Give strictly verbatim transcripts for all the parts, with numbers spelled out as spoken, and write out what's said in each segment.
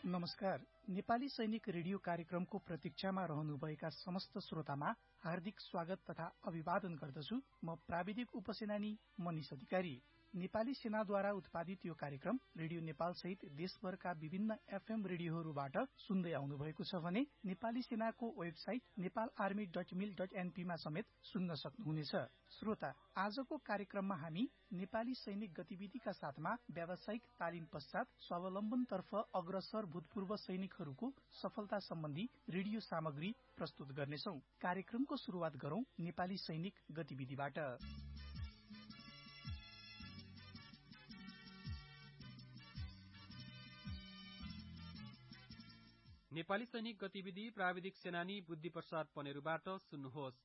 नमस्कार। नेपाली सैनिक रेडियो कार्यक्रमको प्रतीक्षामा रहनुभएका समस्त श्रोतामा हार्दिक स्वागत तथा अभिवादन गर्दछु। म प्राविधिक उपसेनानी मनिष अधिकारी। नेपाली सेनाद्वारा उत्पादित यो कार्यक्रम रेडियो नेपाल सहित देशभरका विभिन्न एफएम रेडियोहरूबाट सुन्दै आउनु भएको छ भने नेपाली सेनाको वेबसाइट नेपाल आर्मी डट मिल डट एनपी मा समेत सुन्न सक्नुहुनेछ। श्रोता, आजको कार्यक्रममा हामी नेपाली सैनिक गतिविधिका साथमा व्यावसायिक तालिम पश्चात स्वावलम्बनतर्फ अग्रसर भूतपूर्व सैनिकहरूको सफलता सम्बन्धी रेडियो सामग्री प्रस्तुत गर्नेछौ। कार्यक्रमको शुरूआत गरौं नेपाली सैनिक गतिविधिबाट। नेपाली सैनिक गतिविधि प्राविधिक सेनानी बुद्धि प्रसाद पनेरूबाट सुन्नुहोस्।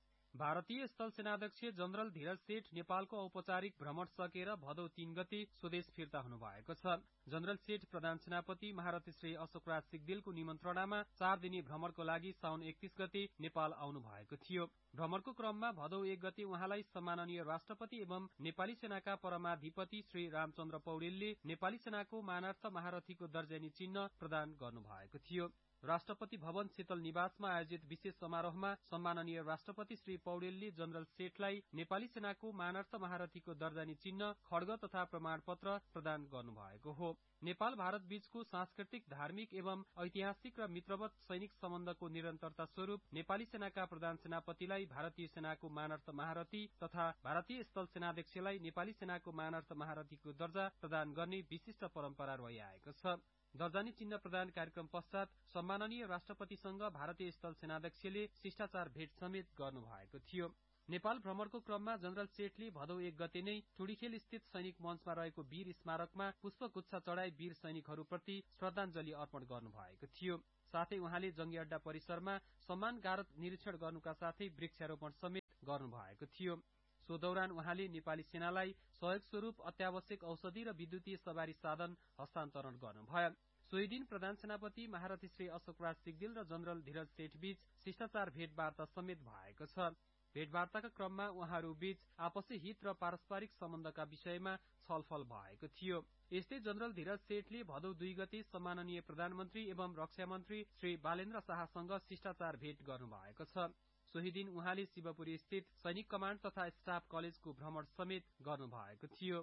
भारतीय स्थल सेनाध्यक्ष जनरल धीरज सेठ नेपालको औपचारिक भ्रमण सकेर भदौ तीन गते स्वदेश फिर्ता हुनुभएको छ। जनरल सेठ प्रधान सेनापति महारथी श्री अशोकराज सिग्देलको निमन्त्रणामा चार दिने भ्रमणको लागि साउन एकतीस गते नेपाल आउनु भएको थियो। भ्रमणको क्रममा भदौ एक गते उहाँलाई सम्माननीय राष्ट्रपति एवं नेपाली सेनाका परमाधिपति श्री रामचन्द्र पौडेलले नेपाली सेनाको मानार्थ महारथीको दर्जानी चिन्ह प्रदान गर्नुभएको थियो। राष्ट्रपति भवन शीतल निवासमा आयोजित विशेष समारोहमा सम्माननीय राष्ट्रपति श्री पौडेलले जनरल सेठलाई नेपाली सेनाको मानार्थ महारथीको दर्जानी चिन्ह, खड्ग तथा प्रमाण पत्र प्रदान गर्नुभएको हो। नेपाल भारत बीचको सांस्कृतिक, धार्मिक एवं ऐतिहासिक र मित्रवत सैनिक सम्बन्धको निरन्तरता स्वरूप नेपाली सेनाका प्रधान सेनापतिलाई भारतीय सेनाको मानार्थ महारथी तथा भारतीय स्थल सेनाध्यक्षलाई नेपाली सेनाको मानार्थ महारथीको दर्जा प्रदान गर्ने विशिष्ट परम्परा रहिआएको छ। दर्जानी चिन्ह प्रदान कार्यक्रम पश्चात सम्माननीय राष्ट्रपतिसँग भारतीय स्थल सेनाध्यक्षले शिष्टाचार भेट समेत गर्नुभएको थियो। नेपाल भ्रमणको क्रममा जनरल सेठले भदौ एक गते नै टुडीखेल स्थित सैनिक मञ्चमा रहेको वीर स्मारकमा पुष्पगुच्छ चढ़ाई वीर सैनिकहरूप्रति श्रद्धाञ्जली अर्पण गर्नुभएको थियो। साथै उहाँले जंगी अड्डा परिसरमा सम्मान गारद निरीक्षण गर्नुका साथै वृक्षारोपण समेत गर्नुभएको थियो। सो दौरान उहाँले नेपाली सेनालाई सहयोग स्वरूप अत्यावश्यक औषधि र विद्युतीय सवारी साधन हस्तान्तरण गर्नुभयो। सोही दिन प्रधान सेनापति महारथी श्री अशोकराज सिग्देल र जनरल धीरज सेठ बीच शिष्टाचार भेटवार्ता समेत भएको छ। भेटवार्ताका क्रममा उहाँहरू बीच आपसी हित र पारस्परिक सम्बन्धका विषयमा छलफल भएको थियो। यस्तै जनरल धीरज सेठले भदौ दुई गते सम्माननीय प्रधानमन्त्री एवं रक्षा मन्त्री श्री बालेन्द्र शाहसँग शिष्टाचार भेट गर्नुभएको छ। सोही दिन उहाँले शिवपुरी स्थित सैनिक कमाण्ड तथा स्टाफ कलेजको भ्रमण समेत गर्नुभएको थियो।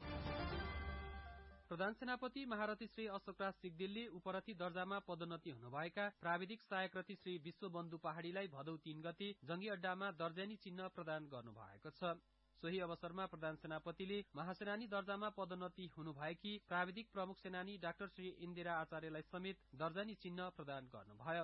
प्रधान सेनापति महारथी श्री अशोकराज सिग्देलले उपरथी दर्जामा पदोन्नति हुनुभएका प्राविधिक सहायक रथी श्री विश्वबन्धु पहाड़ीलाई भदौ तीन गते जंगी अड्डामा दर्जानी चिन्ह प्रदान गर्नुभएको छ। सोही अवसरमा प्रधान सेनापतिले महासेनानी दर्जामा पदोन्नति हुनुभएकी प्राविधिक प्रमुख सेनानी डाक्टर श्री इन्दिरा आचार्यलाई समेत दर्जानी चिन्ह प्रदान गर्नुभयो।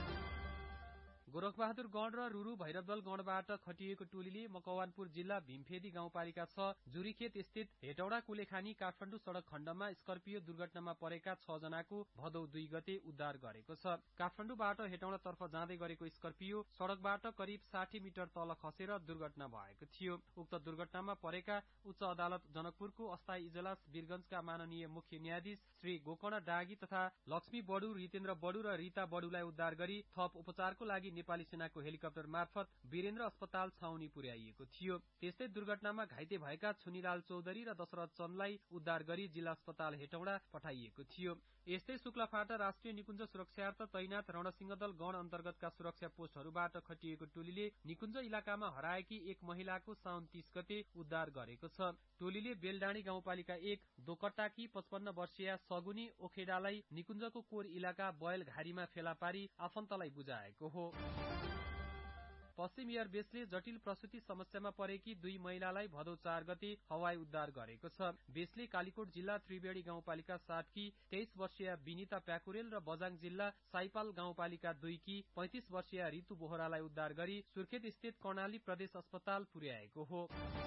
गोरखबहादुर गण र रुरु भैरवदल गणबाट खटिएको टोलीले मकवानपुर जिल्ला भीमफेदी गाउँपालिका छ जुरीखेत स्थित हेटौडा कुलेखानी काठमाडौँ सड़क खण्डमा स्कर्पियो दुर्घटनामा परेका छ जनाको भदौ दुई गते उद्धार गरेको छ। काठमाडौँबाट हेटौडातर्फ जाँदै गरेको स्कर्पियो सड़कबाट करिब साठी मिटर तल खसेर दुर्घटना भएको थियो। उक्त दुर्घटनामा परेका उच्च अदालत जनकपुरको अस्थायी इजलास वीरगंजका माननीय मुख्य न्यायाधीश श्री गोकर्ण डागी तथा लक्ष्मी बडु, रितेन्द्र बडु र रीता बडुलाई उद्धार गरी थप उपचारको लागि नेपाली सेनाको हेलिकप्टर मार्फत वीरेन्द्र अस्पताल छाउनी पुर्याइएको थियो। त्यस्तै दुर्घटनामा घाइते भएका छुनीलाल चौधरी र दशरथ चन्दलाई उद्धार गरी जिल्ला अस्पताल हेटौडा पठाइएको थियो। यस्तै शुक्लाफाटा राष्ट्रिय निकुञ्ज सुरक्षार्थ तैनाथ रणसिंहदल गण अन्तर्गतका सुरक्षा पोस्टहरूबाट खटिएको टोलीले निकुञ्ज इलाकामा हराएकी एक महिलाको साउन तीस गते उद्धार गरेको छ। टोलीले बेलडाँडी गाउँपालिका एक दोकट्टाकी पचपन्न वर्षीय सगुनी ओखेडालाई निकुञ्जको कोर इलाका बयल घारीमा फेला पारी आफन्तलाई बुझाएको हो। पश्चिम एयरबेसले जटिल प्रसूति समस्यामा परेकी दुई महिलालाई भदौ चार गते हवाई उद्धार गरेको छ। बेसले कालीकोट जिल्ला त्रिवेणी गाउँपालिका सातकी तेइस वर्षीय विनिता प्याकुरेल र बजाङ जिल्ला साइपाल गाउँपालिका दुईकी पैंतिस वर्षीय रितु बोहरालाई उद्धार गरी सुर्खेत स्थित कर्णाली प्रदेश अस्पताल पुर्याएको हो।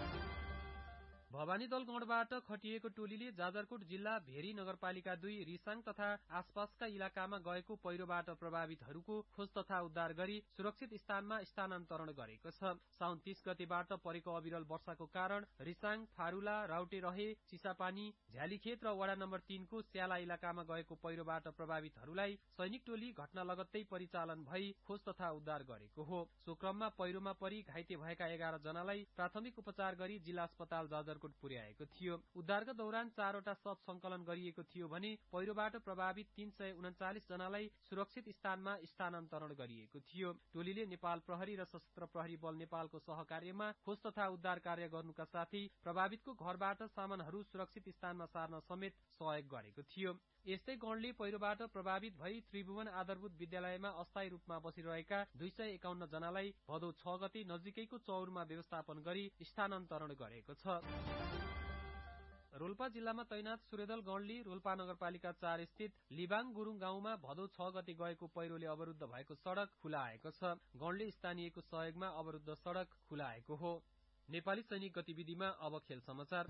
भवानी दल गणबाट खटिएको टोलीले जाजरकोट जिल्ला भेरी नगरपालिका दुई रिसाङ तथा आसपासका इलाकामा गएको पहिरोबाट प्रभावितहरूको खोज तथा उद्धार गरी सुरक्षित स्थानमा स्थानान्तरण गरेको छ। साउन तीस गतेबाट परेको अविरल वर्षाको कारण रिसाङ, फारूला, राउटे रहे, चिसापानी, झ्यालीखेत र वडा नम्बर तीनको स्याला इलाकामा गएको पहिरोबाट प्रभावितहरूलाई सैनिक टोली घटना लगत्तै परिचालन भई खोज तथा उद्धार गरेको हो। सो क्रममा पहिरोमा परी घाइते भएका एघार जनालाई प्राथमिक उपचार गरी जिल्ला अस्पताल जाजर जाजरकोट पुर्याएको थियो। उद्धारका दौरान चारवटा शव संकलन गरिएको थियो भने पहिरोबाट प्रभावित तीन सय उन्चालिस जनालाई सुरक्षित स्थानमा स्थानान्तरण गरिएको थियो। टोलीले नेपाल प्रहरी र सशस्त्र प्रहरी बल नेपालको सहकार्यमा खोज तथा उद्धार कार्य गर्नुका साथै प्रभावितको घरबाट सामानहरू सुरक्षित स्थानमा सार्न समेत सहयोग गरेको थियो। यस्तै गणले पहिरोबाट प्रभावित भई त्रिभुवन आधारभूत विद्यालयमा अस्थायी रूपमा बसिरहेका दुई सय एकाउन्न जनालाई भदौ छ गते नजिकैको चौरमा व्यवस्थापन गरी स्थानान्तरण गरेको छ। रोल्पा जिल्लामा तैनाथ सूर्यदल गणले रोल्पा नगरपालिका चार स्थित लिबाङ गुरुङ गाउँमा भदौ छ गते गएको पहिरोले अवरुद्ध भएको सड़क खुलाएको छ। गणले स्थानीयको सहयोगमा अवरुद्ध सड़क खुलाएको हो। नेपाली सैनिक गतिविधिमा अब खेल समाचार।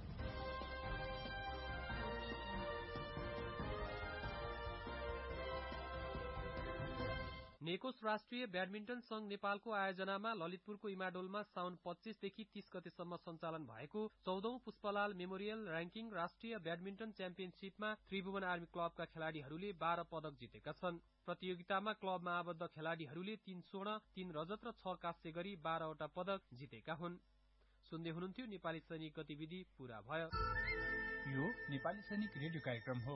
नेकोस राष्ट्रिय ब्याडमिन्टन संघ नेपालको आयोजनामा ललितपुरको इमाडोलमा साउन पच्चीसदेखि तीस गतेसम्म सञ्चालन भएको चौधौं पुष्पलाल मेमोरियल र्याङ्किङ राष्ट्रिय ब्याडमिन्टन च्याम्पियनशीपमा त्रिभुवन आर्मी क्लबका खेलाड़ीहरूले बाह्र पदक जितेका छन्। प्रतियोगितामा क्लबमा आबद्ध खेलाड़ीहरूले तीन स्वर्ण, तीन रजत र छ कांस्य गरी बाह्रवटा पदक जितेका हुन्। सुन्दै हुनुहुन्थ्यो नेपाली सैनिक गतिविधि पूरा भयो। यो नेपाली सैनिक रेडियो कार्यक्रम हो।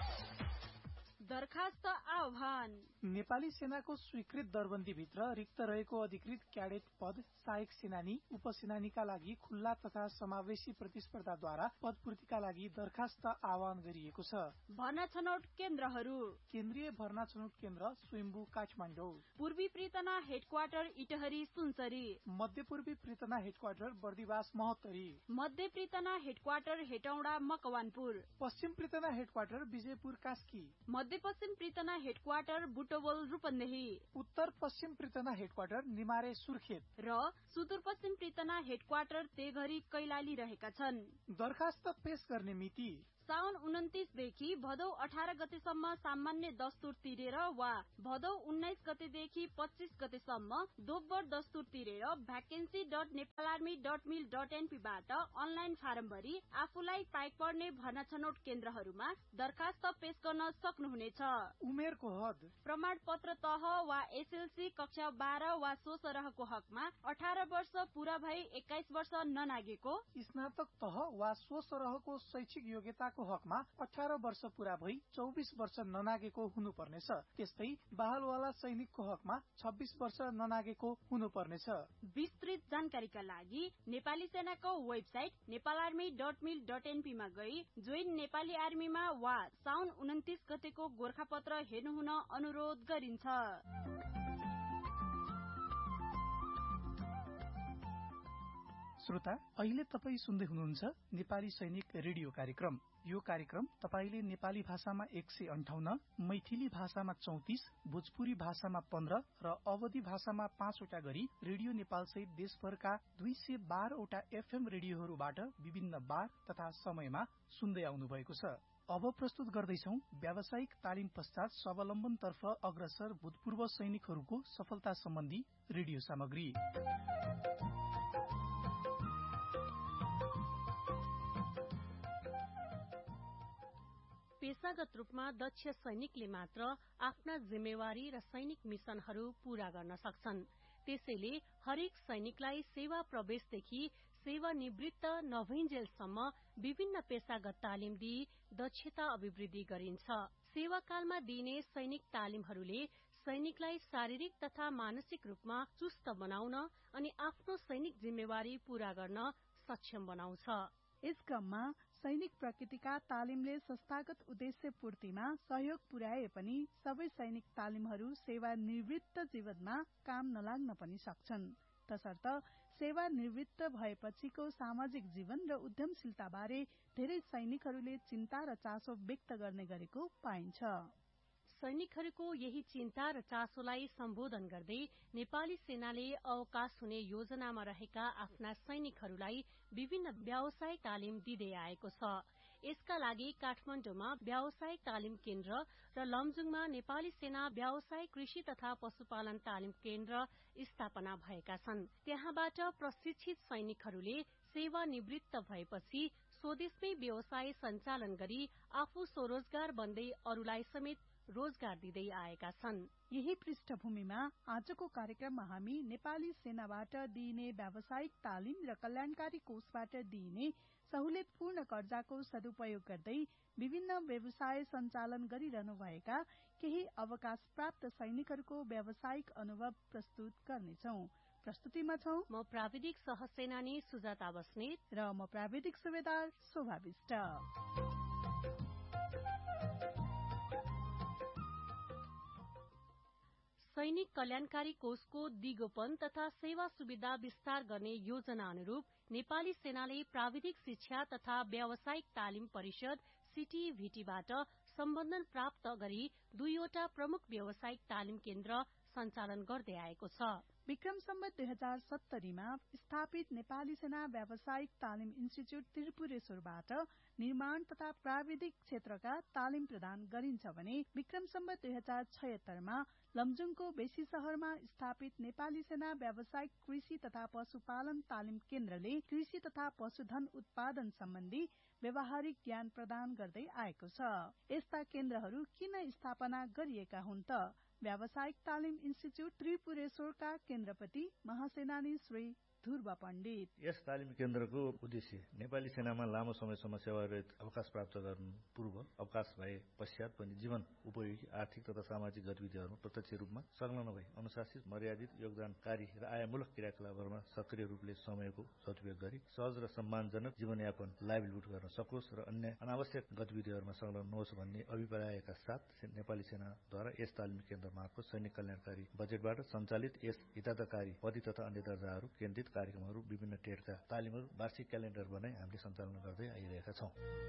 दरखास्त आह्वान। नेपाली सेनाको स्वीकृत दरबन्दीभित्र रिक्त रहेको अधिकृत क्याडेट पद सहायक सेनानी उपसेनानीका लागि खुल्ला तथा समावेशी प्रतिस्पर्धाद्वारा पदपूर्तिका लागि दरखास्त आह्वान गरिएको छ। भर्ना छनौट केन्द्रहरू: केन्द्रीय भर्ना छनौट केन्द्र स्वयम्भू काठमाडौँ, पूर्वी प्रितना हेडक्वार्टर इटहरी सुनसरी, मध्य पूर्वी प्रितना हेडक्वार्टर बर्दिवास महोत्तरी, मध्य प्रितना हेडक्वार्टर हेटौडा मकवानपुर, पश्चिम प्रितना हेडक्वार्टर विजयपुर कास्की, मध्य पश्चिम प्रितना हेडक्वार्टर बुटवल रूपन्देही, उत्तर पश्चिम प्रितना हेडक्वार्टर निमारे सुर्खेत र सुदूरपश्चिम प्रितना हेडक्वार्टर तेघरी कैलाली रहेका छन्। दरखास्त पेश गर्ने मिति साउन उन्तिसदेखि भदौ अठार गतेसम्म सामान्य दस्तुर तिरेर वा भदौ उन्नाइस गतेदेखि पच्चीस गतेसम्म दोब्बर दस्तुर तिरेर vacancy dot Nepal army dot मिल डट एनपीबाट अनलाइन फारम भरी आफूलाई पाइपर्ने भर्ना छनौट केन्द्रहरूमा दरखास्त पेश गर्न सक्नुहुनेछ। उमेरको हद: प्रमाण पत्र तह वा एसएलसी कक्षा बाह्र वा सो सरहको हकमा अठार वर्ष पूरा भई एक्काइस वर्ष ननागेको, स्नातक तह वा सो सरहको शैक्षिक योग्यता को हकमा अठार वर्ष पूरा भई चौबीस वर्ष ननागेको हुनुपर्नेछ। त्यस्तै बहालवाला सैनिकको हकमा छब्बीस वर्ष ननागेको हुनुपर्नेछ। विस्तृत जानकारीका लागि नेपाली सेनाको वेबसाइट नेपाल आर्मी डट मिल डट एनपीमा गई जोइन नेपाली आर्मीमा वा साउन उन्तिस गतेको गोरखापत्र हेर्नुहुन अनुरोध गरिन्छ। श्रोता, अहिले तपाई सुन्दै हुनुहुन्छ नेपाली सैनिक रेडियो कार्यक्रम। यो कार्यक्रम तपाईले नेपाली भाषामा एक सय अन्ठाउन्न, मैथिली भाषामा चौतिस, भोजपुरी भाषामा पन्ध्र र अवधी भाषामा पाँचवटा गरी रेडियो नेपाल सहित देशभरका दुई सय बाह्रवटा एफएम रेडियोहरूबाट विभिन्न बार तथा समयमा सुन्दै आउनु भएको छ। अब प्रस्तुत गर्दैछौ व्यावसायिक तालिम पश्चात स्वावलम्बनतर्फ अग्रसर भूतपूर्व सैनिकहरूको सफलता सम्बन्धी रेडियो सामग्री। पेशागत रूपमा दक्ष सैनिकले मात्र आफ्ना जिम्मेवारी र सैनिक मिशनहरू पूरा गर्न सक्छन्। त्यसैले हरेक सैनिकलाई सेवा प्रवेशदेखि सेवा निवृत्त नभइन्जेलसम्म विभिन्न पेशागत तालिम दिई दक्षता अभिवृद्धि गरिन्छ। सेवाकालमा दिइने सैनिक तालिमहरूले सैनिकलाई शारीरिक तथा मानसिक रूपमा चुस्त बनाउन अनि आफ्नो सैनिक जिम्मेवारी पूरा गर्न सक्षम बनाउँछ। यस क्रममा सैनिक प्रकृतिका तालिमले संस्थागत उद्देश्य पूर्तिमा सहयोग पुर्याए पनि सबै सैनिक तालिमहरू सेवा निवृत्त जीवनमा काम नलाग्न पनि सक्छन्। तसर्थ सेवा निवृत्त भएपछिको सामाजिक जीवन र उद्यमशीलताबारे धेरै सैनिकहरूले चिन्ता र चासो व्यक्त गर्ने गरेको पाइन्छ। सैनिकहरूको यही चिन्ता र चासोलाई सम्बोधन गर्दै नेपाली सेनाले अवकाश हुने योजनामा रहेका आफ्ना सैनिकहरूलाई विभिन्न व्यावसायिक तालिम दिँदै आएको छ। यसका लागि काठमाडौँमा व्यावसायिक तालिम केन्द्र र लमजुङमा नेपाली सेना व्यावसायिक कृषि तथा पशुपालन तालिम केन्द्र स्थापना भएका छन्। त्यहाँबाट प्रशिक्षित सैनिकहरूले सेवा निवृत्त भएपछि स्वदेशमै व्यवसाय सञ्चालन गरी आफू स्वरोजगार बन्दै अरूलाई समेत रोजगार दिँदै आएका छन्। यही पृष्ठभूमिमा आजको कार्यक्रममा हामी नेपाली सेनाबाट दिइने व्यावसायिक तालिम र कल्याणकारी कोषबाट दिइने सहुलियतपूर्ण कर्जाको सदुपयोग गर्दै विभिन्न व्यवसाय सञ्चालन गरिरहनु भएका केही अवकाश प्राप्त सैनिकहरूको व्यावसायिक अनुभव प्रस्तुत गर्नेछौ। प्रस्तुतिमा छौ म प्राविधिक सहसेनानी सुजाता बस्नेत र म प्राविधिक सुबेदार शोभा विष्ट। सैनिक कल्याणकारी कोषको दिगोपन तथा सेवा सुविधा विस्तार गर्ने योजना अनुरूप नेपाली सेनाले प्राविधिक शिक्षा तथा व्यावसायिक तालिम परिषद सीटीभीटीबाट सम्बन्धन प्राप्त गरी दुईवटा प्रमुख व्यावसायिक तालिम केन्द्र सञ्चालन गर्दै आएको छ। विक्रम सम्वत दुई हजार सत्तरीमा स्थापित नेपाली सेना व्यावसायिक तालिम इन्स्टिच्यूट त्रिपुरेश्वरबाट निर्माण तथा प्राविधिक क्षेत्रका तालिम प्रदान गरिन्छ भने विक्रम सम्वत दुई हजार छयत्तरमा लमजुङको बेसी शहरमा स्थापित नेपाली सेना व्यावसायिक कृषि तथा पशुपालन तालिम केन्द्रले कृषि तथा पशुधन उत्पादन सम्बन्धी व्यावहारिक ज्ञान प्रदान गर्दै आएको छ। यस्ता केन्द्रहरू किन स्थापना गरिएका हुन् त? व्यावसायिक तालिम इन्स्टिच्यूट त्रिपुरेश्वरका केन्द्रपति महासेनानी श्री ध्रुव पण्डित। यस तालिम केन्द्रको उद्देश्य नेपाली सेनामा लामो समयसम्म सेवारत अवकाश प्राप्त गर्नु पूर्व अवकाश भए पश्चात पनि जीवन उपयोगी आर्थिक तथा सामाजिक गतिविधिहरूमा प्रत्यक्ष रूपमा संलग्न भई अनुशासित मर्यादित योगदानकारी र आयमूलक क्रियाकलापहरूमा सक्रिय रूपले समयको सदुपयोग गरी सहज र सम्मानजनक जीवनयापन लाइभलीहुड गर्न सकोस् र अन्य अनावश्यक गतिविधिहरूमा संलग्न नहोस् भन्ने अभिप्रायका साथ नेपाली सेनाद्वारा यस तालिम केन्द्र मार्फत सैनिक कल्याणकारी बजेटबाट सञ्चालित यस हिताधिकारी पद तथा अन्य दर्जाहरू केन्द्रित कार्यक्रमहरू विभिन्न टेटका तालिमहरू वार्षिक क्यालेण्डर बनाई हामीले सञ्चालन गर्दै आइरहेका छौं।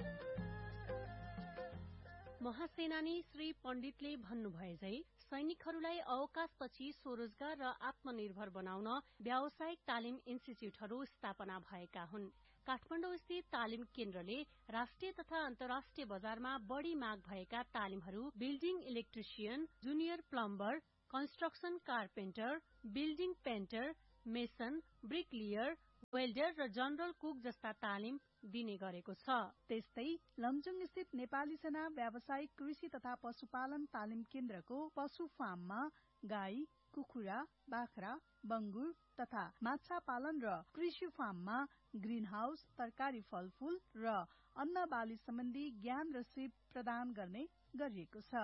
महासेनानी श्री पण्डितले भन्नुभए झै सैनिकहरूलाई अवकाशपछि स्वरोजगार र आत्मनिर्भर बनाउन व्यावसायिक तालिम इन्स्टिच्यूटहरू स्थापना भएका हुन्। काठमाडौँ स्थित तालिम केन्द्रले राष्ट्रिय तथा अन्तर्राष्ट्रिय बजारमा बढ़ी माग भएका तालिमहरू building electrician, junior plumber, construction carpenter, building painter, mason, ब्रिकलियर, welder र जनरल कुक जस्ता तालिम दिने गरेको छ। त्यस्तै लमजुङ स्थित नेपाली सेना व्यावसायिक कृषि तथा पशुपालन तालिम केन्द्रको पशु फार्ममा गाई, कुखुरा, बाख्रा, बंगुर तथा माछा पालन र कृषि फार्ममा ग्रीन हाउस, तरकारी फलफूल र अन्न बाली सम्बन्धी ज्ञान र सिप प्रदान गर्ने गरिएको छ।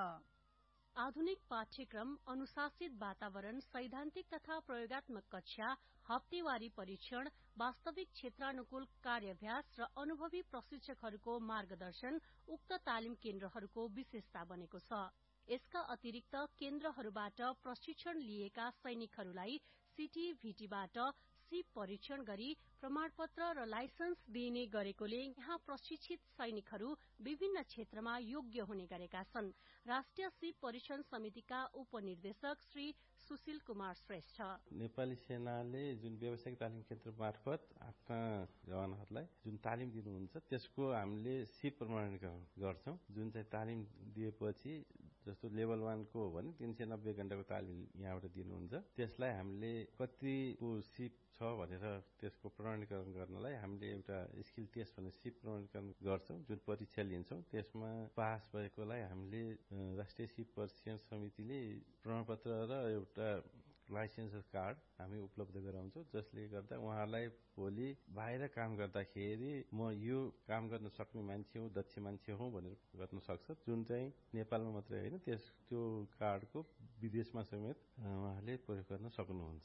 आधुनिक पाठ्यक्रम, अनुशासित वातावरण, सैद्धान्तिक तथा प्रयोगात्मक कक्षा, हप्तेवारी परीक्षण, वास्तविक क्षेत्रानुकूल कार्याभ्यास र अनुभवी प्रशिक्षकहरूको मार्गदर्शन उक्त तालिम केन्द्रहरूको विशेषता बनेको छ। यसका अतिरिक्त केन्द्रहरूबाट प्रशिक्षण लिएका सैनिकहरूलाई सीटीभीटीबाट सिप परीक्षण गरी प्रमाणपत्र र लाइसेन्स दिइने गरेकोले यहाँ प्रशिक्षित सैनिकहरू विभिन्न क्षेत्रमा योग्य हुने गरेका छन्। राष्ट्रिय सिप परीक्षण समितिका उपनिर्देशक श्री सुशील कुमार श्रेष्ठ नेपाली सेनाले जुन व्यावसायिक तालिम केन्द्र मार्फत आफ्ना जवानहरूलाई जुन तालिम दिनुहुन्छ त्यसको हामीले सिप प्रमाणीकरण गर्छौं। जुन चाहिँ तालिम दिएपछि जस्तो लेभल वान को हो भने तीन सय नब्बे घण्टाको तालिम यहाँबाट दिनुहुन्छ। त्यसलाई हामीले कतिको सिप छ भनेर त्यसको प्रमाणीकरण गर्नलाई हामीले एउटा स्किल टेस्ट भन्ने सिप प्रमाणीकरण गर्छौं, जुन परीक्षा लिन्छौं। त्यसमा पास भएकोलाई हामीले राष्ट्रिय सिप परीक्षण समितिले प्रमाणपत्र र एउटा लाइसेन्स कार्ड हामी उपलब्ध गराउँछौं, जसले गर्दा उहाँलाई भोलि बाहिर काम गर्दाखेरि म यो काम गर्न सक्ने मान्छे हुँ, दक्ष मान्छे हुँ भनेर गर्न सक्छ। जुन चाहिँ नेपालमा मात्रै होइन, त्यस त्यो कार्डको विदेशमा समेत उहाँले प्रयोग गर्न सक्नुहुन्छ।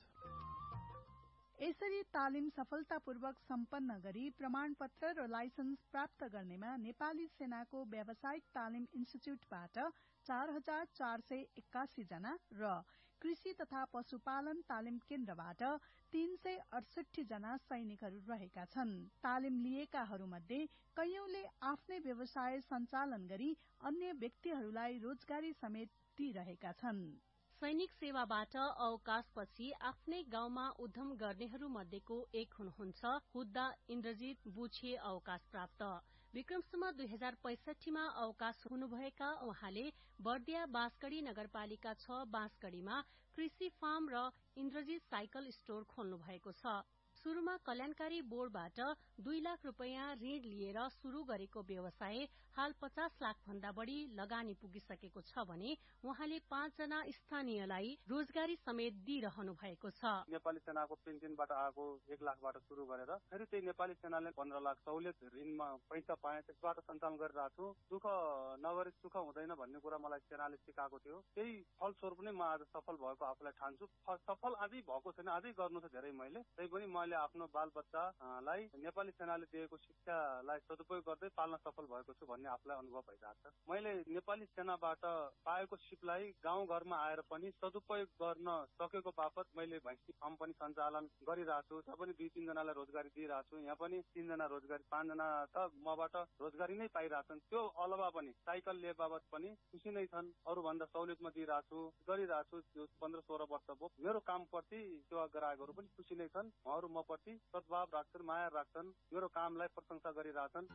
यसरी तालिम सफलतापूर्वक सम्पन्न गरी प्रमाणपत्र र लाइसेन्स प्राप्त गर्नेमा नेपाली सेनाको व्यावसायिक तालिम इन्स्टिच्यूटबाट चार हजार चार सय एक्कासी जना र कृषि तथा पशुपालन तालिम केन्द्रबाट तीन सय अडसठी जना सैनिकहरू रहेका छन्। तालिम लिएकाहरूमध्ये कैयौंले आफ्नै व्यवसाय सञ्चालन गरी अन्य व्यक्तिहरूलाई रोजगारी समेत दिइरहेका छन्। सैनिक सेवाबाट अवकाशपछि आफ्नै गाउँमा उद्यम गर्नेहरू मध्येको एक हुनुहुन्छ हुद्दा इन्द्रजित बुछे अवकाश प्राप्त। विक्रमसम्म दुई हजार पैंसठीमा अवकाश हुनुभएका उहाँले बर्दिया बाँसगढ़ी नगरपालिका छ बाँसगढ़ीमा कृषि फार्म र इन्द्रजित साइकल स्टोर खोल्नु भएको छ। शुरूमा कल्याणकारी बोर्डबाट दुई लाख रुपियाँ ऋण लिएर शुरू गरेको व्यवसाय हाल पचास लाख भन्दा बढ़ी लगानी पुगिसकेको छ भने उहाँले पाँचजना स्थानीयलाई रोजगारी समेत दिइरहनु भएको छ। नेपाली सेनाको पेन्सनबाट आएको एक लाखबाट शुरू गरेर फेरि त्यही नेपाली सेनाले पन्ध्र लाख सहुलियत ऋणमा पैसा पाए त्यसबाट सञ्चालन गरिरहेको छु। दुःख नगरी सुख हुँदैन भन्ने कुरा मलाई सेनाले सिकाएको थियो। त्यही फलस्वरूप नै म आज सफल भएको आफूलाई ठान्छु। सफल अझै भएको छैन, अझै गर्नु छ धेरै मैले। त्यही पनि मैले आफ्नो बाल बच्चालाई नेपाली सेनाले दिएको शिक्षालाई सदुपयोग गर्दै पाल्न सफल भएको छु भन्ने आफूलाई अनुभव भइरहेको छ। मैले नेपाली सेनाबाट पाएको सिपलाई गाउँ घरमा आएर पनि सदुपयोग गर्न सकेको बापत मैले भैँसी फार्म पनि सञ्चालन गरिरहेको छु। त्यहाँ पनि दुई तीनजनालाई रोजगारी दिइरहेको छु। यहाँ पनि तीनजना रोजगारी पाँचजना त मबाट रोजगारी नै पाइरहेछन्। त्यो अलावा पनि साइकल लिए बाबत पनि खुसी नै छन्। अरूभन्दा सहुलियतमा दिइरहेको छु, गरिरहेको छु। त्यो पन्ध्र सोह्र वर्ष भयो। मेरो कामप्रति सेवा ग्राहकहरू पनि खुसी नै छन्। उहाँहरू म प्रति सद्भाव राख्छन्, माया राख्छन्, मेरो कामलाई प्रशंसा गरिरहेछन्।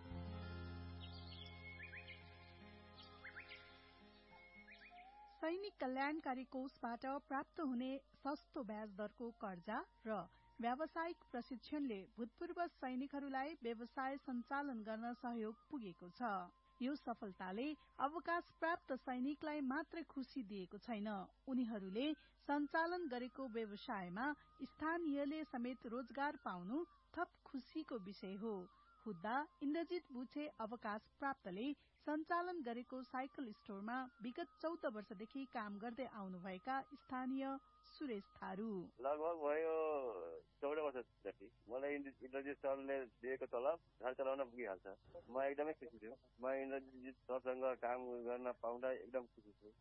सैनिक कल्याणकारी कोषबाट प्राप्त हुने सस्तो ब्याज दरको कर्जा र व्यावसायिक प्रशिक्षणले भूतपूर्व सैनिकहरूलाई व्यवसाय सञ्चालन गर्न सहयोग पुगेको छ। यो सफलताले अवकाश प्राप्त सैनिकलाई मात्र खुशी दिएको छैन, उनीहरूले सञ्चालन गरेको व्यवसायमा स्थानीयले समेत रोजगार पाउनु थप खुशीको विषय हो। हुद्दा इन्द्रजित बुछे अवकाश प्राप्तले सञ्चालन गरेको साइकल स्टोरमा विगत चौध वर्षदेखि काम गर्दै आउनुभएका स्थानीय सुरेश थारू। लगभग भयो चौध वर्षदेखि मलाई इन्द्रजित सरले दिएको तलब घर चलाउन पुगिहाल्छ। म एकदमै खुसी छु। म इन्द्रजित सरसँग काम गर्न पाउँदा एकदम खुसी छु।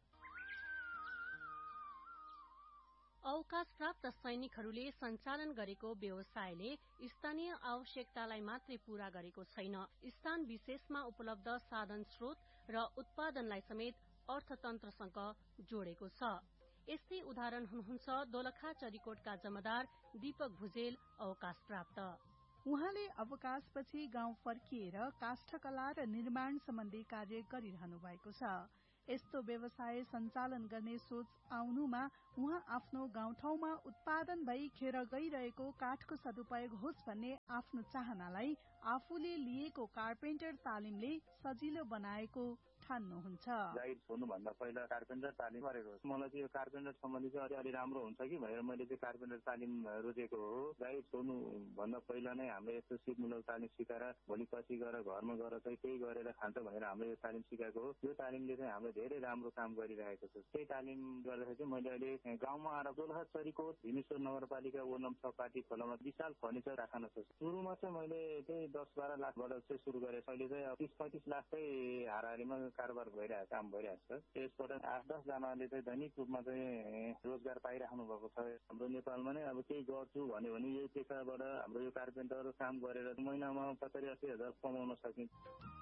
अवकाश प्राप्त सैनिकहरूले सञ्चालन गरेको व्यवसायले स्थानीय आवश्यकतालाई मात्रै पूरा गरेको छैन, स्थान विशेषमा उपलब्ध साधन स्रोत र उत्पादनलाई समेत अर्थतन्त्रसँग जोडेको छ। यस्तै उदाहरण हुनुहुन्छ दोलखा चरीकोटका जमादार दीपक भुजेल अवकाश प्राप्त। उहाँले अवकाशपछि गाउँ फर्किएर काष्ठकला र निर्माण सम्बन्धी कार्य गरिरहनु भएको छ। यस्तो व्यवसाय सञ्चालन गर्ने सोच आउनुमा उहाँ आफ्नो गाउँठाउँमा उत्पादन भई खेर गइरहेको काठको सदुपयोग होस् भन्ने आफ्नो चाहनालाई आफूले लिएको कार्पेन्टर तालिमले सजिलो बनाएको ठान्नुहुन्छ। गाइड हुनुभन्दा पहिला कार्पेन्टर तालिम गरेको हो। मलाई चाहिँ यो कार्पेन्टर सम्बन्धी चाहिँ अलि राम्रो हुन्छ कि भनेर मैले चाहिँ कार्पेन्टर तालिम रोजेको हो। गाइड हुनु भन्दा पहिला नै हामीले यस्तो सिपमूलक तालिम सिकाएर भोलि पछि गएर घरमा गएर चाहिँ केही गरेर खान्छ भनेर हामीले यो तालिम सिकाएको हो। यो तालिमले चाहिँ हामीले धेरै राम्रो काम गरिरहेको छ। त्यही तालिम गर्दाखेरि चाहिँ मैले अहिले गाउँमा आएर दोलखा चरीकोट भीमेश्वर नगरपालिका वडा नम्बर छ पार्टी खोलामा विशाल फर्निचर कारखाना छ। सुरुमा चाहिँ मैले त्यही दस बाह्र लाखबाट चाहिँ सुरु गरेँ। अहिले चाहिँ तीस पैँतिस लाख चाहिँ हाराहारीमा कारोबार भइरहेको काम भइरहेको छ। त्यसबाट आठ दस जनाले चाहिँ दैनिक रूपमा चाहिँ रोजगार पाइराख्नु भएको छ। हाम्रो नेपालमा नै अब केही गर्छु भन्यो भने यही पेसाबाट हाम्रो यो कार्पेन्टर काम गरेर महिनामा सत्तरी अस्सी हजार कमाउन सकिन्छ।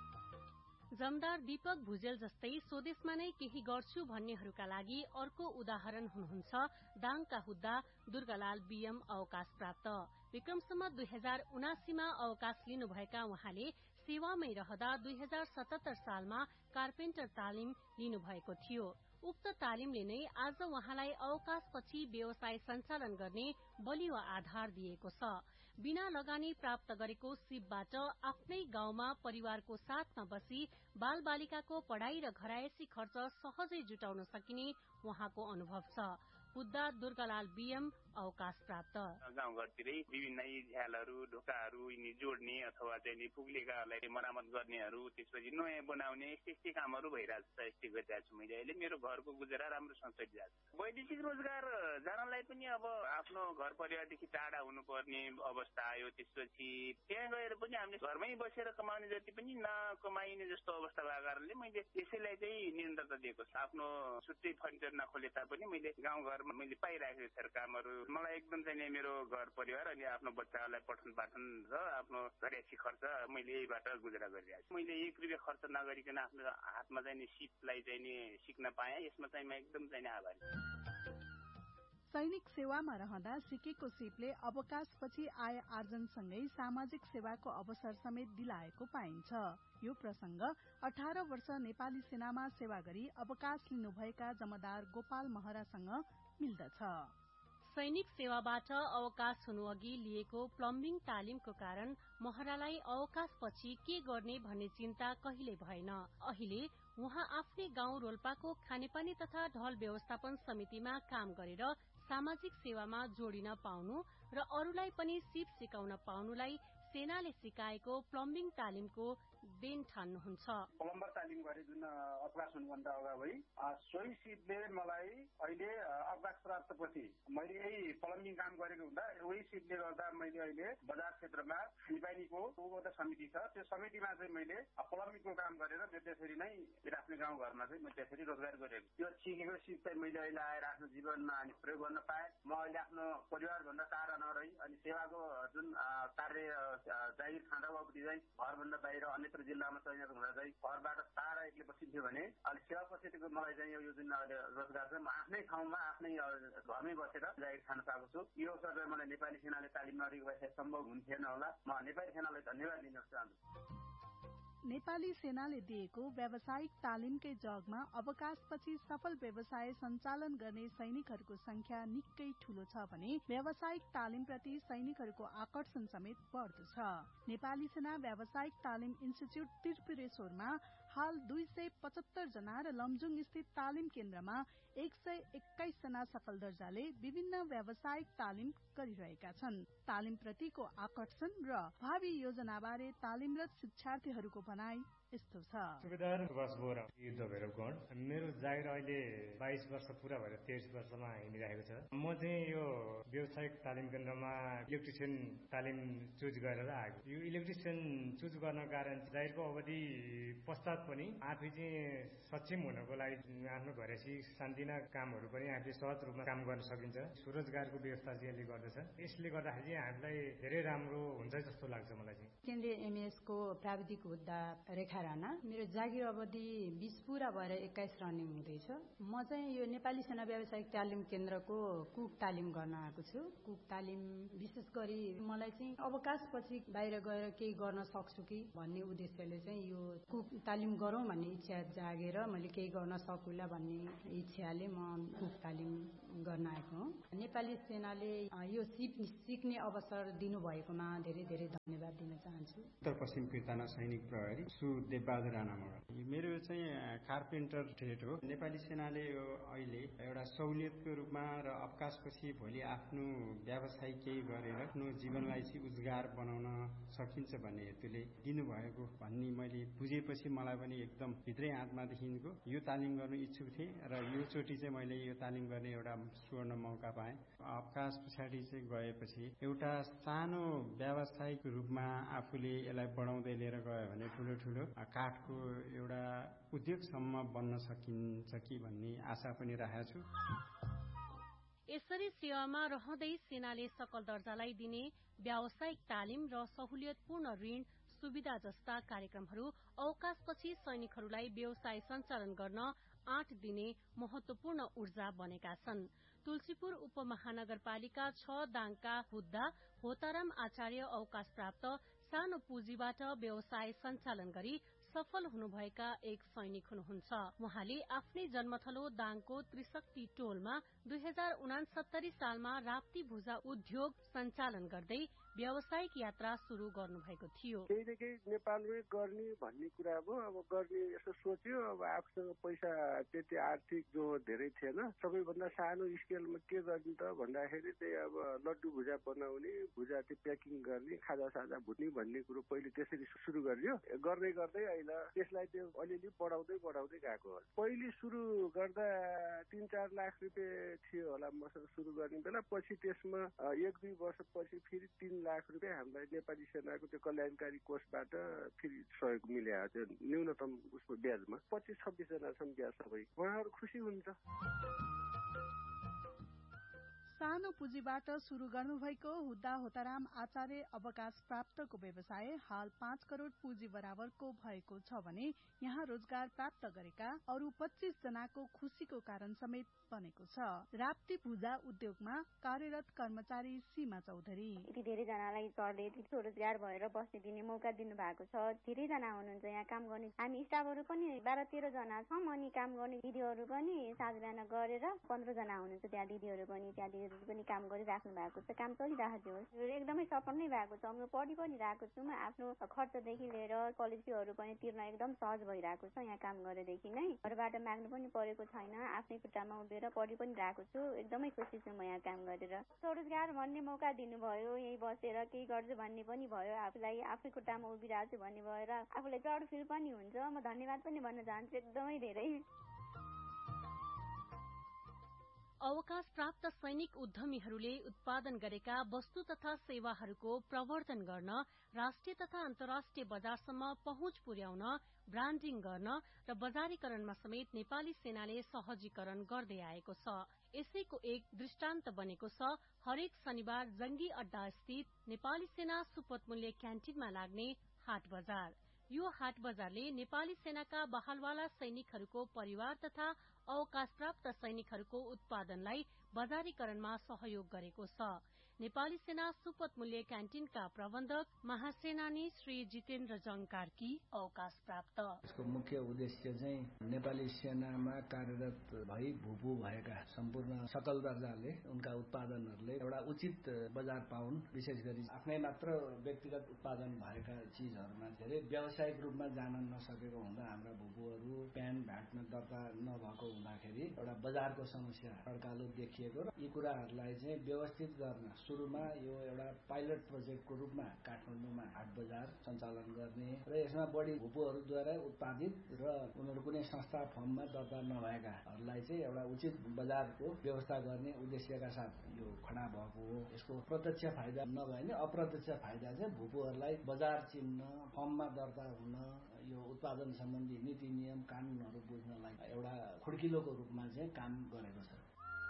जमदार दीपक भुजेल जस्तै स्वदेशमा नै केही गर्छु भन्नेहरूका लागि अर्को उदाहरण हुनुहुन्छ दाङका हुद्दा दुर्गालाल बीएम अवकाश प्राप्त। विक्रमसम्म दुई हजार उनासीमा अवकाश लिनुभएका उहाँले सेवामै रहँदा दुई हजार सतहत्तर सालमा कार्पेन्टर तालिम लिनुभएको थियो। उक्त तालिमले नै आज उहाँलाई अवकाशपछि व्यवसाय सञ्चालन गर्ने बलियो आधार दिएको छ। बिना लगानी प्राप्त गरेको सिपबाट आफ्नै गाउँमा परिवारको साथमा बसी बाल बालिकाको पढ़ाई र घरायसी खर्च सहजै जुटाउन सकिने उहाँको अनुभव छ। हुद्दा दुर्गालाल बीएम अवकाश प्राप्त। गाउँघरतिरै विभिन्न झ्यालहरू ढोकाहरू यिनी जोड्ने अथवा चाहिँ पुग्लेकाहरूलाई मरामत गर्नेहरू त्यसपछि नयाँ बनाउने यस्तै यस्तै कामहरू भइरहेको छ। यस्तै गरिरहेको छु मैले। अहिले मेरो घरको गुजारा राम्रोसँग चलिरहेको छ। वैदेशिक रोजगार जानलाई पनि अब आफ्नो घर परिवारदेखि टाढा हुनुपर्ने अवस्था आयो। त्यसपछि त्यहाँ गएर पनि हामीले घरमै बसेर कमाउने जति पनि नकमाइने जस्तो अवस्था भएको कारणले मैले त्यसैलाई चाहिँ निरन्तरता दिएको छ। आफ्नो छुट्टै फर्निचर नखोले तापनि मैले गाउँघरमा मैले पाइरहेको छु कामहरू। मलाई एकदम चाहिँ मेरो घर परिवार अनि आफ्नो बच्चाहरूलाई पठन पाठन र आफ्नो घरेसी खर्च मैले यहीबाट गुजारा गरिरहेको छु। मैले एक रुपियाँ खर्च नगरिकन आफ्नो हातमा चाहिँ सिपलाई चाहिँ सिक्न पाएँ। यसमा चाहिँ म एकदम चाहिँ आभारी। सैनिक सेवामा रहँदा सिकेको सिपले अवकाशपछि आय आर्जनसँगै सामाजिक सेवाको अवसर समेत दिलाएको पाइन्छ। यो प्रसंग अठार वर्ष नेपाली सेनामा सेवा गरी अवकाश लिनुभएका जमादार गोपाल महरासँग मिल्दछ। सैनिक सेवाबाट अवकाश हुनु अघि लिएको प्लम्बिङ तालिमको कारण महरालाई अवकाशपछि के गर्ने भन्ने चिन्ता कहिले भएन। अहिले उहाँ आफ्नै गाउँ रोल्पाको खानेपानी तथा ढल व्यवस्थापन समितिमा काम गरेर सामाजिक सेवामा जोडिन पाउनु र अरूलाई पनि सिप सिकाउन पाउनुलाई सेनाले सिकाएको प्लम्बिङ तालिमको देन ठान्नुहुन्छ। प्लम्बर तालिम गरे जुन अवकाश हुनुभन्दा अगावै सोही सिपले मलाई अहिले अवकाश प्राप्तपछि मैले यही प्लम्बिङ काम गरेको हुँदा वही सिपले गर्दा मैले अहिले बजार क्षेत्रमा खानेपानीको एउटा समिति छ, त्यो समितिमा चाहिँ मैले प्लम्बिङको काम गरेर त्यो त्यसरी नै मेरो आफ्नो गाउँघरमा चाहिँ मैले त्यसरी रोजगार गरेको। त्यो सिकेको सिप चाहिँ मैले अहिले आएर आफ्नो जीवनमा अनि प्रयोग गर्न पाएँ। म अहिले आफ्नो परिवारभन्दा टाढा नरही अनि सेवाको जुन कार्य जागिर खाँदा बाबुटी चाहिँ घरभन्दा बाहिर अन्यत्र जिल्लामा तैनात हुँदा चाहिँ घरबाट टाढा एक्लै बसिन्थ्यो भने अहिले सेवा पछिको मलाई चाहिँ यो जुन रोजगार चाहिँ म आफ्नै ठाउँमा आफ्नै घरमै बसेर जागिर खान पाएको छु। यो अवसरमा मलाई नेपाली सेनाले तालिम नदिएको भए सम्भव हुन्थेन होला। म नेपाली सेनालाई धन्यवाद दिन चाहन्छु। नेपाली सेनाले दिएको व्यावसायिक तालिमकै जगमा अवकाशपछि सफल व्यवसाय सञ्चालन गर्ने सैनिकहरूको संख्या निकै ठूलो छ भने व्यावसायिक तालिमप्रति सैनिकहरूको आकर्षण समेत बढ्दो छ। नेपाली सेना व्यावसायिक तालिम इन्स्टिच्युट त्रिपुरेश्वरमा हाल दुई सय पचहत्तर जना र लमजुङ स्थित तालिम केन्द्रमा एक सय एक्काइस जना सफल दर्जाले विभिन्न व्यावसायिक तालिम गरिरहेका छन्। तालिम प्रतिको आकर्षण र भावी योजनाबारे तालिमरत शिक्षार्थीहरूको भनाई यस्तो छ। सुबेदार सुभाष बोरा, युद्ध भैरवगढ। मेरो जागिर अहिले बाइस वर्ष पूरा भएर तेइस वर्षमा हिँडिरहेको छ। म चाहिँ यो व्यावसायिक तालिम केन्द्रमा इलेक्ट्रिसियन तालिम चुज गरेर आएको। यो इलेक्ट्रिसियन चुज गर्न कारण जागिरको अवधि पश्चात पनि आफै चाहिँ सक्षम हुनको लागि आफ्नो घरेसी सान्दिना कामहरू पनि आफूले सहज रूपमा काम गर्न सकिन्छ। स्वरोजगारको व्यवस्था चाहिँ यसले गर्दछ। यसले गर्दाखेरि चाहिँ हामीलाई धेरै राम्रो हुन्छ जस्तो लाग्छ मलाई चाहिँ। केन्द्रीय एमएस को प्राविधिक हुद्दा रेखा राणा। मेरो जागिर अवधि बीस पूरा भएर एक्काइस रनिङ हुँदैछ। म चाहिँ यो नेपाली सेना व्यावसायिक तालिम केन्द्रको कुक तालिम गर्न आएको छु। कुक तालिम विशेष गरी मलाई चाहिँ अवकाशपछि बाहिर गएर केही गर्न सक्छु कि भन्ने उद्देश्यले चाहिँ यो कुक तालिम गरौँ भन्ने इच्छा जागेर मैले केही गर्न सकुला भन्ने इच्छाले म कुक तालिम गर्न आएको हुँ। नेपाली सेनाले यो सिप सिक्ने अवसर दिनुभएकोमा धेरै धेरै धन्यवाद दिन चाहन्छु। उत्तर पश्चिम फिर्ताना सैनिक प्रहरी सुदेवबहादुर राणा मगर। मेरो चाहिँ कार्पेन्टर ट्रेड हो। नेपाली सेनाले यो अहिले एउटा सहुलियतको रूपमा र अवकाशपछि भोलि आफ्नो व्यवसाय केही गरेर आफ्नो जीवनलाई चाहिँ उद्गार बनाउन सकिन्छ भन्ने हेतुले दिनुभएको भन्ने मैले बुझेपछि मलाई पनि एकदम भित्रै आत्मादेखिको यो तालिम गर्न इच्छुक थिएँ र यो चोटि चाहिँ मैले यो तालिम गर्ने एउटा स्वर्ण मौका पाएँ। अवकाश पछाडि चाहिँ गएपछि एउटा सानो व्यावसायिक रूपमा आफूले यसलाई बढाउँदै लिएर गयो भने ठुलो ठुलो काठको एउटा उद्योगसम्म बन्न सकिन्छ कि भन्ने आशा पनि राखेको छु। यसरी सेवामा रहँदै सेनाले सकल दर्जालाई दिने व्यावसायिक तालिम र सहुलियतपूर्ण ऋण सुविधा जस्ता कार्यक्रमहरू अवकाशपछि सैनिकहरूलाई व्यवसाय सञ्चालन गर्न आठ दिने महत्वपूर्ण ऊर्जा बनेका छन्। तुलसीपुर उपमहानगरपालिका छ दाङका हुद्दा होताराम आचार्य अवकाश प्राप्त सानो पुँजीबाट व्यवसाय सञ्चालन गरी सफल हुनुभएका एक सैनिक हुनुहुन्छ। उहाँले आफ्नै जन्मथलो दाङको त्रिशक्ति टोलमा दुई हजार उनासत्तरी सालमा राप्ती भुजा उद्योग सञ्चालन गर्दै व्यावसायिक यात्रा शुरू गर्नुभएको थियो। केही न केही नेपालमै गर्ने भन्ने कुरा अब अब गर्ने यसो सोच्यो। अब आफूसँग पैसा त्यति आर्थिक जो धेरै थिएन। सबैभन्दा सानो स्केलमा के गर्ने त भन्दाखेरि त्यही अब लड्डु भुजा बनाउने, भुजा त्यो प्याकिङ गर्ने, खाजा साजा भुट्ने भन्ने कुरो पहिले त्यसरी सुरु गरियो। गर्दै गर्दै अहिले त्यसलाई त्यो अलिअलि बढाउँदै बढाउँदै गएको हो। पहिले सुरु गर्दा तीन चार लाख रुपियाँ थियो होला मसँग सुरु गर्ने बेला। पछि त्यसमा एक दुई वर्षपछि फेरि तीन लाख रुपियाँ हामीलाई नेपाली सेनाको त्यो कल्याणकारी कोषबाट फेरि सहयोग मिलेको थियो न्यूनतम उसको ब्याजमा। पच्चिस छब्बिस जना छन् ब्याज सबै। उहाँहरू खुसी हुन्छ। सानो पुँजीबाट शुरू गर्नुभएको हुद्दा होताराम आचार्य अवकाश प्राप्तको व्यवसाय हाल पाँच करोड़ पुँजी बराबरको भएको छ भने यहाँ रोजगार प्राप्त गरेका अरू पच्चीस जनाको खुशीको कारण समेत बनेको छ। राप्ती भुजा उद्योगमा कार्यरत कर्मचारी सीमा चौधरी। यति धेरैजनालाई सरले स्वरोजगार भएर बस्ने दिने मौका दिनु भएको छ। धेरैजना हुनुहुन्छ यहाँ काम गर्ने। हामी स्टाफहरू पनि बाह्र तेह्र जना छौँ अनि काम गर्ने दिदीहरू पनि सातजना गरेर पन्ध्र जना हुनुहुन्छ। त्यहाँ दिदीहरू पनि त्यहाँदेखि बहिनीहरूले पनि काम गरिराख्नु भएको छ, काम चलिरहेको थियो। एकदमै सफल नै भएको छ। म पढि पनि रहेको छु। आफ्नो खर्चदेखि लिएर कलेजहरू पनि तिर्न एकदम सहज भइरहेको छ यहाँ काम गरेदेखि नै। घरबाट माग्नु पनि परेको छैन, आफ्नै खुट्टामा उभिएर पढि पनि रहेको छु। एकदमै खुसी छु म यहाँ काम गरेर। स्वरोजगार भन्ने मौका दिनुभयो, यही बसेर केही गर्छु भन्ने पनि भयो, आफूलाई आफै खुट्टामा उभिरहेको छु भन्ने भएर आफूलाई प्राउड फिल पनि हुन्छ। म धन्यवाद पनि भन्न चाहन्छु एकदमै धेरै। अवकाश प्राप्त सैनिक उद्यमीहरूले उत्पादन गरेका वस्तु तथा सेवाहरूको प्रवर्धन गर्न, राष्ट्रिय तथा अन्तर्राष्ट्रिय बजारसम्म पहुँच पुर्याउन, ब्रान्डिङ गर्न र बजारीकरणमा समेत नेपाली सेनाले सहजीकरण गर्दै आएको छ। यसैको एक दृष्टान्त बनेको छ हरेक शनिबार जंगी अड्डा स्थित नेपाली सेना सुपथ मूल्य क्यान्टिनमा लाग्ने हाट बजार। यो हाट बजारले नेपाली सेनाका बहालवाला सैनिकहरूको परिवार तथा अवकाश प्राप्त सैनिकहरूको उत्पादनलाई बजारीकरणमा सहयोग गरेको छ। नेपाली सेना सुपथ मूल्य क्यान्टिनका प्रबन्धक महासेनानी श्री जितेन्द्र जङ कार्की अवकाश प्राप्त। यसको मुख्य उद्देश्य चाहिँ नेपाली सेनामा कार्यरत भई भूपू भएका सम्पूर्ण सकल दर्जाले उनका उत्पादनहरूले एउटा उचित बजार पाउन्। विशेष गरी आफ्नै मात्र व्यक्तिगत उत्पादन भएका चिजहरूमा धेरै व्यावसायिक रूपमा जान नसकेको हुँदा हाम्रा भूपूहरू प्यान भ्याटमा दर्ता नभएको हुँदाखेरि एउटा बजारको समस्या अड्कालो देखिएको र यी कुराहरूलाई चाहिँ व्यवस्थित गर्न सुरुमा यो एउटा पाइलट प्रोजेक्टको रूपमा काठमाडौँमा हाट बजार सञ्चालन गर्ने र यसमा बढी भूपूहरूद्वारा उत्पादित र उनीहरू कुनै संस्था फर्ममा दर्ता नभएकाहरूलाई चाहिँ एउटा उचित बजारको व्यवस्था गर्ने उद्देश्यका साथ यो खडा भएको हो। यसको प्रत्यक्ष फाइदा नभए नि अप्रत्यक्ष फाइदा चाहिँ भूपूहरूलाई बजार चिन्न, फर्ममा दर्ता हुन, यो उत्पादन सम्बन्धी नीति नियम कानूनहरू बुझ्नलाई एउटा खुड्किलोको रूपमा चाहिँ काम गरेको छ।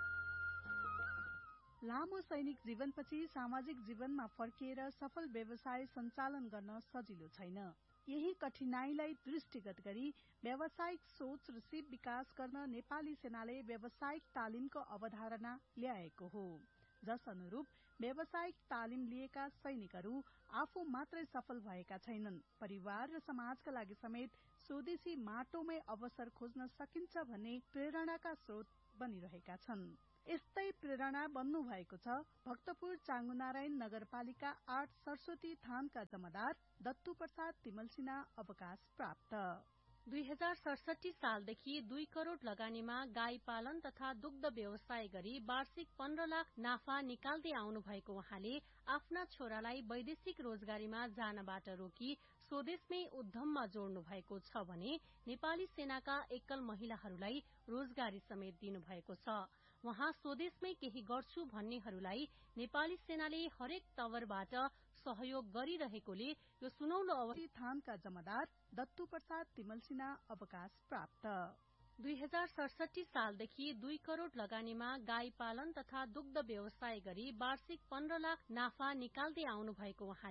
लामो सैनिक जीवनपछि सामाजिक जीवनमा फर्किएर सफल व्यवसाय सञ्चालन गर्न सजिलो छैन। यही कठिनाईलाई दृष्टिगत गरी व्यावसायिक सोच र सिप विकास गर्न नेपाली सेनाले व्यावसायिक तालिमको अवधारणा ल्याएको हो। जस अनुरूप व्यावसायिक तालिम लिएका सैनिकहरू आफू मात्रै सफल भएका छैनन्, परिवार र समाजका लागि समेत स्वदेशी माटोमै अवसर खोज्न सकिन्छ भन्ने प्रेरणाका स्रोत बनिरहेका छन्। यस्तै प्रेरणा बन्नु भएको छ भक्तपुर चाँगुनारायण नगरपालिका आठ सरस्वती थानका जमादार दत्तु प्रसाद तिमल सिन्हा अवकाश प्राप्त। दुई हजार सडसठी सालदेखि दुई करोड़ लगानीमा गाई पालन तथा दुग्ध व्यवसाय गरी वार्षिक पन्ध्र लाख नाफा निकाल्दै आउनु भएको उहाँले आफ्ना छोरालाई वैदेशिक रोजगारीमा जानबाट रोकी स्वदेशमै उद्यममा जोड्नु भएको छ भने नेपाली सेनाका एकल महिलाहरूलाई रोजगारी समेत दिनुभएको छ। उहाँ स्वदेशमै केही गर्छु भन्नेहरूलाई नेपाली सेनाले हरेक तवरबाट सहयोग गरिरहेकोले यो सुनौलो अवधि थानका जमादार दत्तु प्रसाद तिमल सिन्हा अवकाश प्राप्त। दुई हजार सडसठी सालदेखि दुई करोड़ लगानीमा गाई पालन तथा दुग्ध व्यवसाय गरी वार्षिक पन्ध्र लाख नाफा निकाल्दै आउनु भएको उहाँ